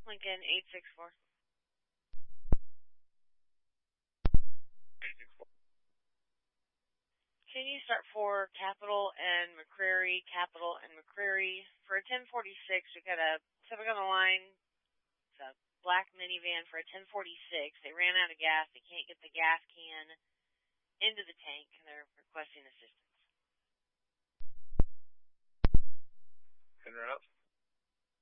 Lincoln 864. Can you start for Capital and McCrary, Capital and McCrary? For a 1046, we got a Civic on the line. It's a black minivan for a 1046. They ran out of gas. They can't get the gas can into the tank, and they're requesting assistance. Interrupt.